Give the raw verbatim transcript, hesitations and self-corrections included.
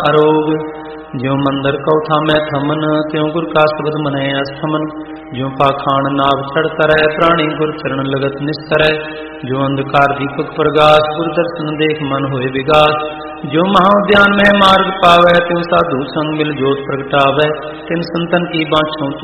ਅਰੋਗ। ਜਿਉ ਮੰਦਰ ਕਉ ਥਾਮੈ ਥਮਨ, ਤਿਉ ਗੁਰ ਕਾ ਸ਼ਬਦ ਮਨੈ ਅਸਥਮਨ। ਜਿਉ ਪਾਖਾਣ ਨਾਭ ਚੜ੍ਹ ਤਰੈ, ਪ੍ਰਾਣੀ ਗੁਰ ਚਰਨ ਲਗਤ ਨਿਸਤਰੈ। ਜੋ ਅੰਧਕਾਰ ਦੀਪਕ ਪ੍ਰਗਾਸ, ਗੁਰ ਦਰਸ਼ਨ ਦੇਖ ਮਨ ਹੋਏ ਵਿਗਾਸ। ਜੋ ਮਹਾ ਉਦਿਆਨ ਮਹਿ ਮਾਰਗ ਪਾਵੈ, ਤਿਉ ਸਾਧੂ ਸੰਗ ਮਿਲ ਜੋਤ ਪ੍ਰਗਟਾਵੈ। ਤਿਨ ਸੰਤਨ ਕੀ ਬਾਛੋਂ